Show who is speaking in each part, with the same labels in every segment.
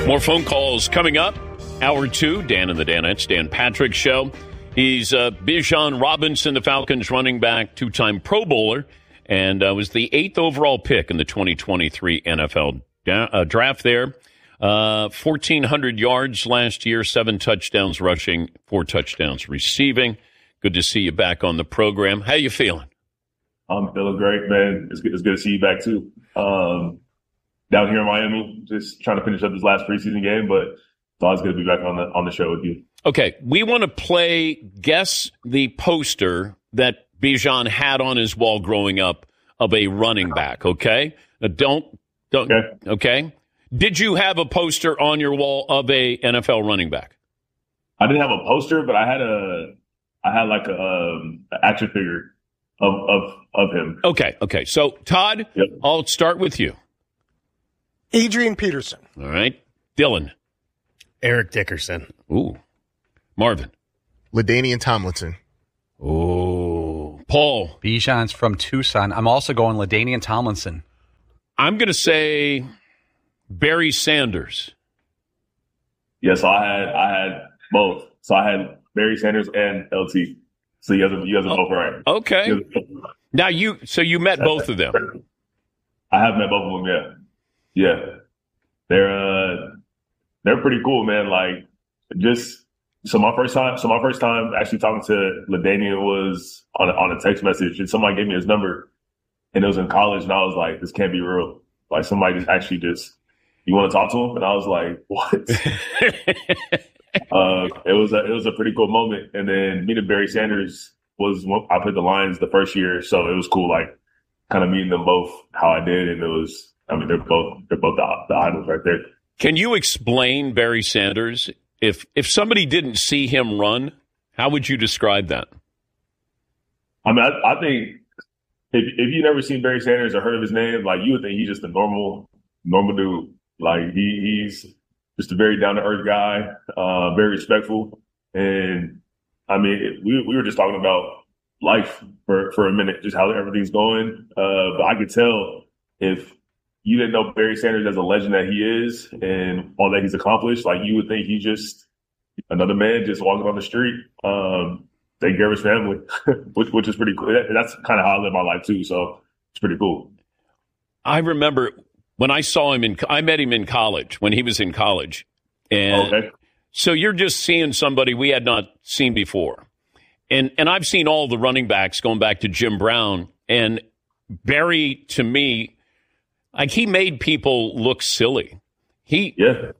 Speaker 1: More phone calls coming up. Hour 2, Dan and the Danettes, Dan Patrick Show. He's Bijan Robinson, the Falcons running back, two-time Pro Bowler, and was the 8th overall pick in the 2023 NFL draft there. 1,400 yards last year, 7 touchdowns rushing, 4 touchdowns receiving. Good to see you back on the program. How you feeling?
Speaker 2: I'm feeling great, man. It's good to see you back, too. Down here in Miami, just trying to finish up this last preseason game, but it's always good to be back on the show with you.
Speaker 1: Okay, we want to play Guess the Poster that Bijan had on his wall growing up of a running back, okay? Now don't, okay? Did you have a poster on your wall of a NFL running back?
Speaker 2: I didn't have a poster, but I had like an action figure of him.
Speaker 1: Okay. So, Todd,
Speaker 2: yep.
Speaker 1: I'll start with you.
Speaker 3: Adrian Peterson.
Speaker 1: All right. Dylan.
Speaker 4: Eric Dickerson.
Speaker 1: Ooh. Marvin.
Speaker 5: LaDainian Tomlinson.
Speaker 1: Ooh. Paul.
Speaker 6: Bijan's from Tucson. I'm also going LaDainian Tomlinson.
Speaker 1: I'm going to say Barry Sanders.
Speaker 2: Yeah, so I had both. So I had Barry Sanders and LT. So you guys are both right.
Speaker 1: Okay. Now you met both of them.
Speaker 2: I have met both of them, yeah. Yeah, they're pretty cool, man. Like, so my first time actually talking to LaDainian was on a text message, and somebody gave me his number, and it was in college, and I was like, this can't be real. Like, somebody you want to talk to him, and I was like, what? It was a pretty cool moment, and then meeting Barry Sanders was when I played the Lions the first year, so it was cool, like, kind of meeting them both how I did, and it was. I mean, they're both the idols right there.
Speaker 1: Can you explain Barry Sanders? If somebody didn't see him run, how would you describe that?
Speaker 2: I mean, I think if you've never seen Barry Sanders or heard of his name, like, you would think he's just a normal dude. Like, he's just a very down to earth guy, very respectful, and I mean, we were just talking about life for a minute, just how everything's going. But I could tell if you didn't know Barry Sanders as a legend that he is and all that he's accomplished, like, you would think he's just another man just walking on the street, taking care of his family, which is pretty cool. That's kind of how I live my life too. So it's pretty cool.
Speaker 1: I remember when I saw him I met him in college when he was in college. And so you're just seeing somebody we had not seen before. And I've seen all the running backs going back to Jim Brown, and Barry, to me, like, he made people look silly. He do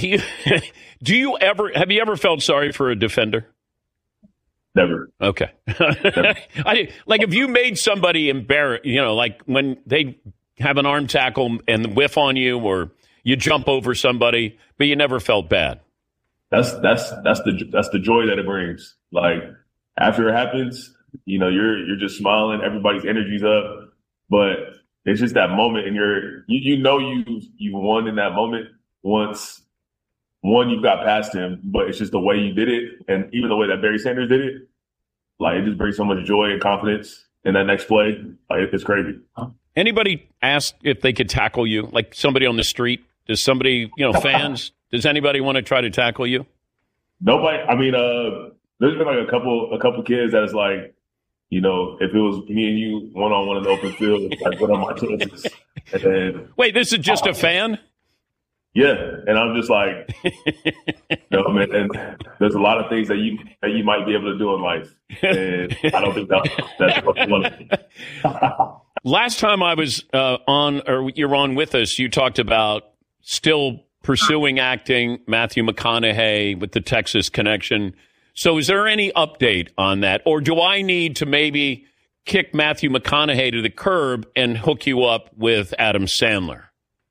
Speaker 1: have you ever felt sorry for a defender?
Speaker 2: Never.
Speaker 1: Okay. Never. Like, if you made somebody embarrassed, like when they have an arm tackle and whiff on you, or you jump over somebody, but you never felt bad.
Speaker 2: That's the joy that it brings. Like, after it happens, you're just smiling, everybody's energy's up, but it's just that moment, and you won in that moment once you got past him, but it's just the way you did it, and even the way that Barry Sanders did it, like, it just brings so much joy and confidence in that next play. Like, it's crazy.
Speaker 1: Anybody ask if they could tackle you, like somebody on the street? Does somebody, fans? Does anybody want to try to tackle you?
Speaker 2: Nobody. I mean, there's been like a couple kids that is like, if it was me and you one-on-one in the open field, like, what are my chances? And then,
Speaker 1: wait, this is just a fan?
Speaker 2: Yeah, and I'm just like, man, and there's a lot of things that you might be able to do in life, and I don't think that's what you want.
Speaker 1: Last time I was you're on with us, you talked about still pursuing acting, Matthew McConaughey with the Texas connection. So is there any update on that? Or do I need to maybe kick Matthew McConaughey to the curb and hook you up with Adam Sandler?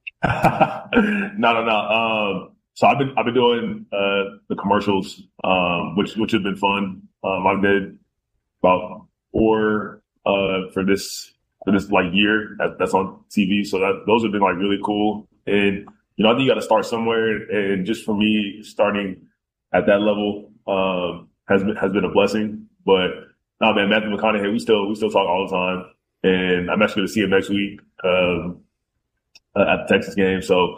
Speaker 2: No. So I've been doing the commercials, which have been fun. I did about 4 for this like year that's on TV. So those have been like really cool. And I think you got to start somewhere. And just for me, starting at that level has been a blessing. But no, man, Matthew McConaughey, we still talk all the time. And I'm actually going to see him next week at the Texas game. So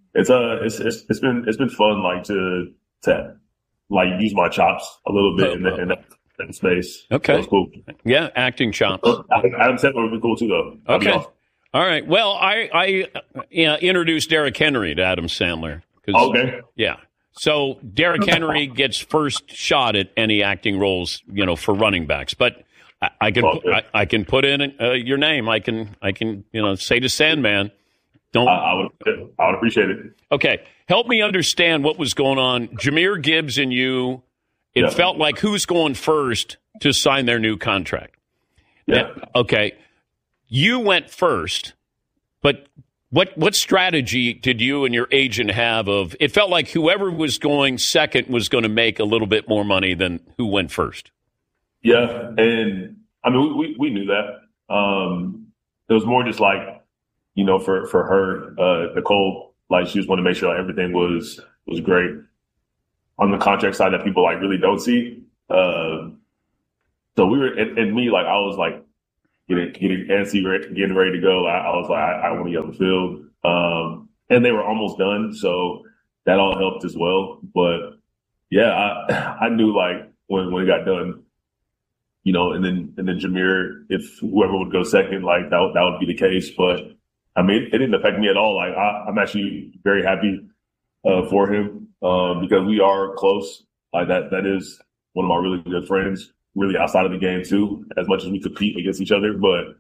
Speaker 2: It's been fun, like to like use my chops a little bit in that space.
Speaker 1: Okay.
Speaker 2: That's cool.
Speaker 1: Yeah, acting chops.
Speaker 2: Adam Sandler would be cool too, though. That'd be
Speaker 1: Okay.
Speaker 2: awesome.
Speaker 1: All right. Well, I introduced Derrick Henry to Adam Sandler.
Speaker 2: Okay.
Speaker 1: Yeah. So Derrick Henry gets first shot at any acting roles, for running backs. But I can put in your name. I can say to Sandman, don't.
Speaker 2: I would appreciate it.
Speaker 1: Okay. Help me understand what was going on. Jahmyr Gibbs and you. It felt like who's going first to sign their new contract.
Speaker 2: Yeah.
Speaker 1: Okay. You went first, but what strategy did you and your agent have of it felt like whoever was going second was going to make a little bit more money than who went first?
Speaker 2: Yeah. And I mean, we knew that. It was more just like, for her, Nicole, like she just wanted to make sure like, everything was great on the contract side that people like really don't see. So we were, and me, like I was like getting antsy, getting ready to go. I was like, I want to get on the field. And they were almost done. So that all helped as well. But yeah, I knew like when it got done, and then Jahmyr, if whoever would go second, like that would be the case. But I mean, it didn't affect me at all. Like I'm actually very happy for him because we are close. Like that is one of my really good friends, really outside of the game too, as much as we compete against each other. But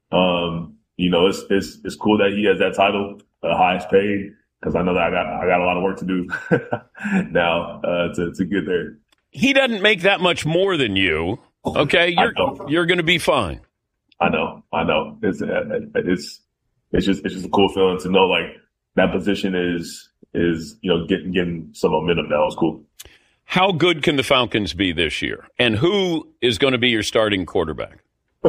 Speaker 2: it's cool that he has that title, highest paid, because I know that I got a lot of work to do now to get there.
Speaker 1: He doesn't make that much more than you. Okay, you're going to be fine.
Speaker 2: I know. It's just a cool feeling to know like that position is getting some momentum now. It's cool.
Speaker 1: How good can the Falcons be this year? And who is going to be your starting quarterback?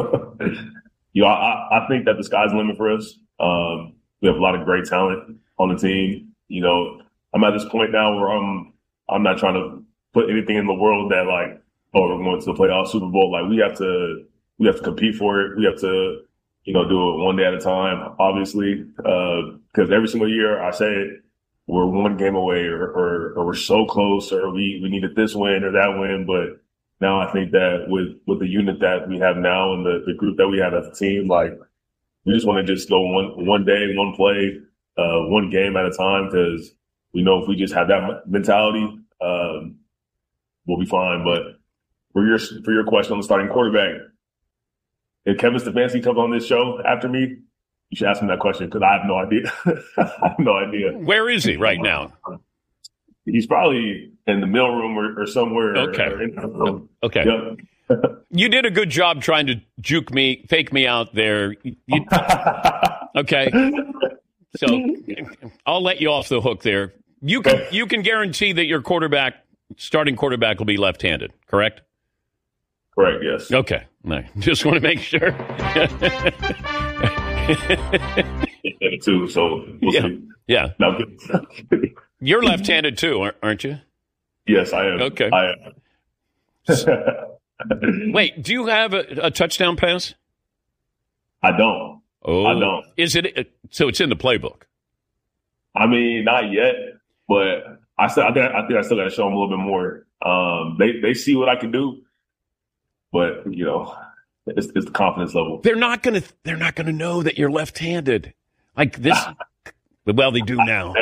Speaker 2: I think that the sky's the limit for us. We have a lot of great talent on the team. I'm at this point now where I'm not trying to put anything in the world that like, we're going to the playoffs, Super Bowl. Like we have to compete for it. We have to, do it one day at a time, obviously. Because every single year I say it, we're one game away or we're so close or we needed this win or that win. But now I think that with the unit that we have now and the group that we have as a team, like we just want to just go one day, one play, one game at a time, because we know if we just have that mentality, we'll be fine. But for your question on the starting quarterback, if Kevin Stefanski comes on this show after me, you should ask him that question because I have no idea. I have no idea.
Speaker 1: Where is he right now?
Speaker 2: He's probably in the mailroom or somewhere.
Speaker 1: Okay. Okay.
Speaker 2: Yep.
Speaker 1: You did a good job trying to fake me out there. Okay. So I'll let you off the hook there. You can guarantee that your starting quarterback will be left-handed, correct?
Speaker 2: Correct, yes.
Speaker 1: Okay. No, just want to make sure.
Speaker 2: Too, so we'll see.
Speaker 1: Yeah.
Speaker 2: No,
Speaker 1: You're left-handed too, aren't you?
Speaker 2: Yes, I am.
Speaker 1: Okay.
Speaker 2: I am.
Speaker 1: Wait, do you have a touchdown pass?
Speaker 2: I don't.
Speaker 1: Oh,
Speaker 2: I don't.
Speaker 1: Is it so? It's in the playbook.
Speaker 2: I mean, not yet, but I think I still got to show them a little bit more. They see what I can do, but it's the confidence level.
Speaker 1: They're not gonna know that you're left-handed like this. Well, they do now.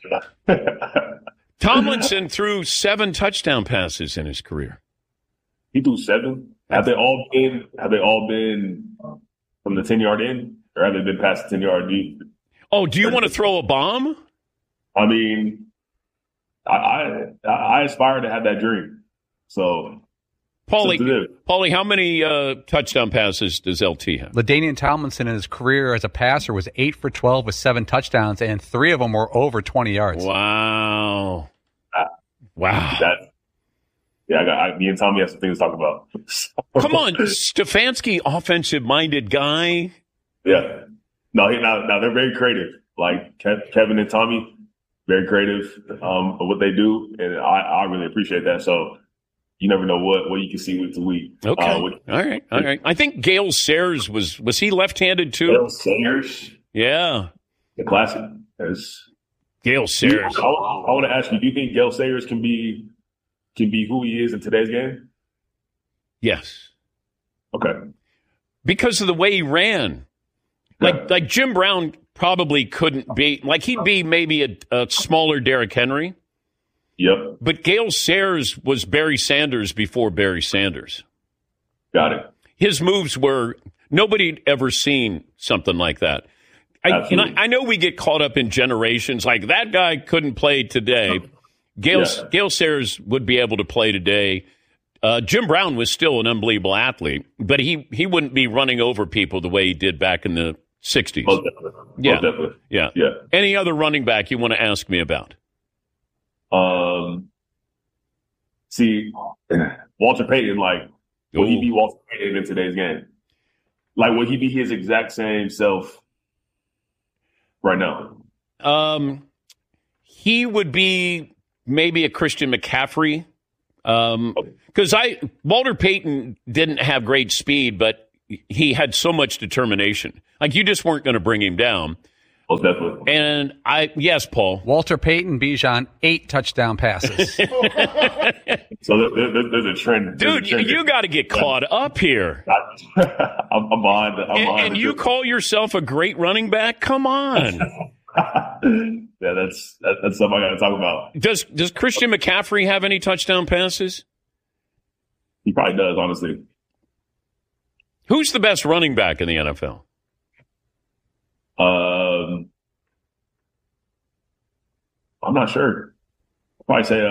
Speaker 1: Tomlinson threw 7 touchdown passes in his career.
Speaker 2: He threw 7. Have they all been from the 10-yard in, or have they been past the 10-yard deep?
Speaker 1: Oh, do you want to throw a bomb?
Speaker 2: I mean, I aspire to have that dream. So,
Speaker 1: Paulie, how many touchdown passes does LT have?
Speaker 6: LaDainian Tomlinson in his career as a passer was 8 for 12 with 7 touchdowns, and 3 of them were over 20 yards.
Speaker 1: Wow. Wow.
Speaker 2: Me and Tommy have some things to talk about.
Speaker 1: Come on, Stefanski, offensive-minded guy.
Speaker 2: Yeah. No, they're very creative. Like Kevin and Tommy, very creative of what they do, and I really appreciate that. So you never know what you can see week to week.
Speaker 1: Okay. All right. I think Gale Sayers was he left-handed too?
Speaker 2: Gale Sayers?
Speaker 1: Yeah.
Speaker 2: The classic.
Speaker 1: Gale Sayers.
Speaker 2: I want to ask you, do you think Gale Sayers can be who he is in today's game?
Speaker 1: Yes.
Speaker 2: Okay.
Speaker 1: Because of the way he ran. Like Jim Brown probably couldn't be, like he'd be maybe a smaller Derrick Henry.
Speaker 2: Yep.
Speaker 1: But Gale Sayers was Barry Sanders before Barry Sanders.
Speaker 2: Got it.
Speaker 1: His moves were, nobody'd ever seen something like that. I know we get caught up in generations. Like, that guy couldn't play today. Gale Sayers would be able to play today. Jim Brown was still an unbelievable athlete, but he wouldn't be running over people the way he did back in the 60s.
Speaker 2: Most definitely.
Speaker 1: Yeah. Any other running back you want to ask me about?
Speaker 2: See, Walter Payton, like, would he be Walter Payton in today's game? Like, would he be his exact same self right now?
Speaker 1: He would be maybe a Christian McCaffrey. Because Walter Payton didn't have great speed, but he had so much determination. Like, you just weren't going to bring him down.
Speaker 2: Most definitely.
Speaker 1: And yes, Paul.
Speaker 6: Walter Payton, Bijan, 8 touchdown passes.
Speaker 2: So there's a trend.
Speaker 1: Dude, you got to get caught up here.
Speaker 2: I'm behind.
Speaker 1: And you call yourself a great running back? Come on.
Speaker 2: Yeah, that's something I got to talk about.
Speaker 1: Does Christian McCaffrey have any touchdown passes?
Speaker 2: He probably does, honestly.
Speaker 1: Who's the best running back in the NFL?
Speaker 2: I'm not sure. I'll probably say.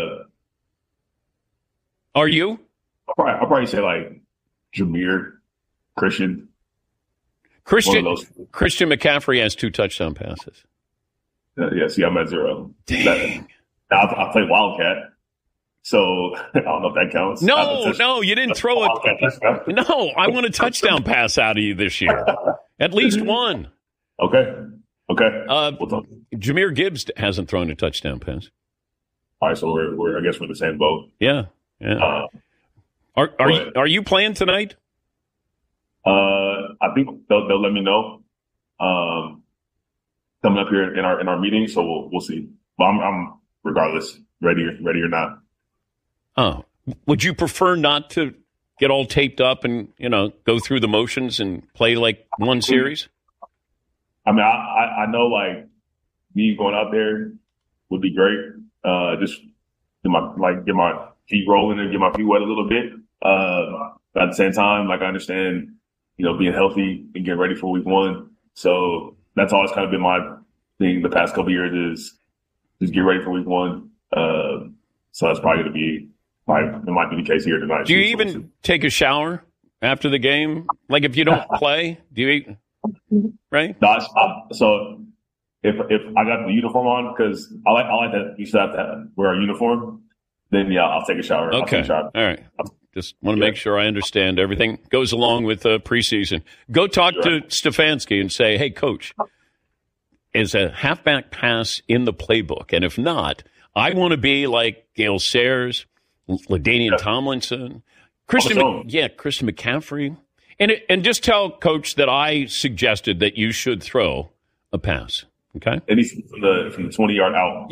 Speaker 1: Are you?
Speaker 2: I'll probably say like Jameer, Christian.
Speaker 1: Christian McCaffrey has 2 touchdown passes.
Speaker 2: Yeah, see, I'm at 0.
Speaker 1: Dang.
Speaker 2: I play Wildcat, so I don't know if that counts.
Speaker 1: No, you didn't throw it. No, I want a touchdown pass out of you this year. At least one.
Speaker 2: Okay.
Speaker 1: Jahmyr Gibbs hasn't thrown a touchdown pass.
Speaker 2: All right, so I guess we're in the same boat.
Speaker 1: Yeah. Are you playing tonight?
Speaker 2: I think they'll let me know coming up here in our meeting, so we'll see. But I'm regardless ready or not.
Speaker 1: Oh, would you prefer not to get all taped up and go through the motions and play like one series?
Speaker 2: I mean, I know like me going out there would be great. Just get my feet rolling and get my feet wet a little bit. But at the same time, like I understand, being healthy and getting ready for week 1. So that's always kind of been my thing the past couple of years is just get ready for week 1. So that's probably going to be it might be the case here tonight.
Speaker 1: Do you even take a shower after the game? Like if you don't play, do you eat? Right?
Speaker 2: No, so if I got the uniform on, because I like that you still have to wear a uniform, then yeah, I'll take a shower.
Speaker 1: Okay. All right. Just want to make sure I understand everything goes along with preseason. Go talk to Stefanski and say, hey, coach, is a halfback pass in the playbook? And if not, I want to be like Gale Sayers, LaDainian Tomlinson, Christian McCaffrey. And just tell Coach that I suggested that you should throw a pass. Okay?
Speaker 2: And he's from the 20-yard out.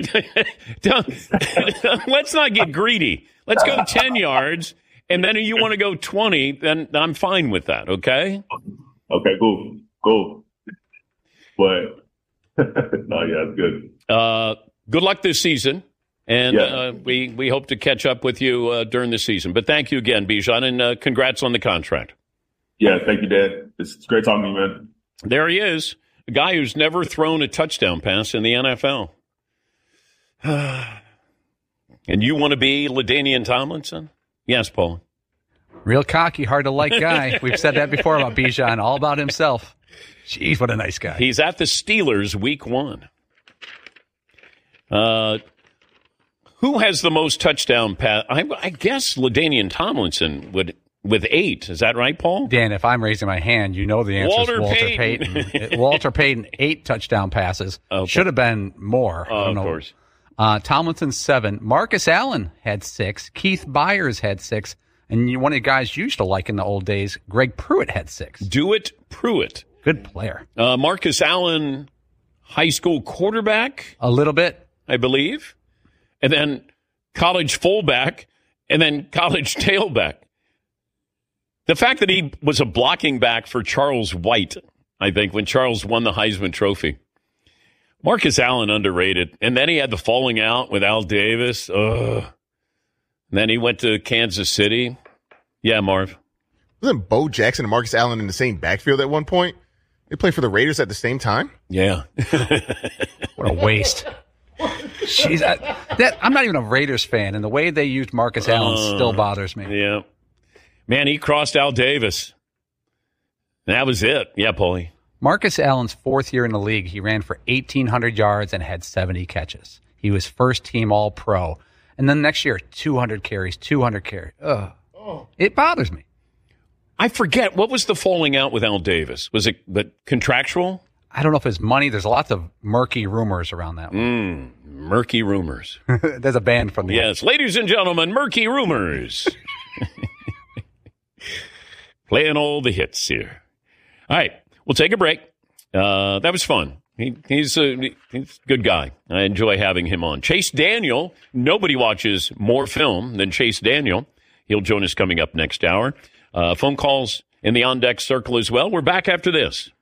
Speaker 1: Let's not get greedy. Let's go 10 yards, and then if you want to go 20, then I'm fine with that, okay?
Speaker 2: Okay, cool. But, no, yeah, it's good.
Speaker 1: Good luck this season, and we hope to catch up with you during the season. But thank you again, Bijan, and congrats on the contract.
Speaker 2: Yeah, thank you, Dad. It's great talking to you, man.
Speaker 1: There he is, a guy who's never thrown a touchdown pass in the NFL. And you want to be LaDainian Tomlinson? Yes, Paul.
Speaker 6: Real cocky, hard to like guy. We've said that before about Bijan, all about himself. Jeez, what a nice guy.
Speaker 1: He's at the Steelers week 1. Who has the most touchdown pass? I guess LaDainian Tomlinson would, with 8. Is that right, Paul?
Speaker 6: Dan, if I'm raising my hand, you know the answer is Walter Payton. Walter Payton, 8 touchdown passes. Okay. Should have been more.
Speaker 1: Of course.
Speaker 6: Tomlinson, 7. Marcus Allen had 6. Keith Byers had 6. And one of the guys you used to like in the old days, Greg Pruitt had 6.
Speaker 1: Do it, Pruitt.
Speaker 6: Good player.
Speaker 1: Marcus Allen, high school quarterback,
Speaker 6: A little bit.
Speaker 1: I believe, and then college fullback, and then college tailback. The fact that he was a blocking back for Charles White, I think, when Charles won the Heisman Trophy. Marcus Allen underrated. And then he had the falling out with Al Davis. Ugh. And then he went to Kansas City. Yeah, Marv.
Speaker 5: Wasn't Bo Jackson and Marcus Allen in the same backfield at one point? They played for the Raiders at the same time?
Speaker 1: Yeah.
Speaker 6: What a waste. Jeez, I'm not even a Raiders fan, and the way they used Marcus Allen still bothers me.
Speaker 1: Yeah. Man, he crossed Al Davis. That was it. Yeah, Paulie.
Speaker 6: Marcus Allen's fourth year in the league, he ran for 1,800 yards and had 70 catches. He was first team All-Pro. And then next year, 200 carries, 200 carries. Ugh. It bothers me.
Speaker 1: I forget. What was the falling out with Al Davis? Was it contractual?
Speaker 6: I don't know if it's money. There's lots of murky rumors around that one.
Speaker 1: Murky rumors.
Speaker 6: There's a band from the
Speaker 1: Yes, ladies and gentlemen, Murky Rumors. Playing all the hits here. All right, we'll take a break. That was fun. He's a good guy. I enjoy having him on. Chase Daniel, nobody watches more film than Chase Daniel. He'll join us coming up next hour. Phone calls in the On Deck Circle as well. We're back after this.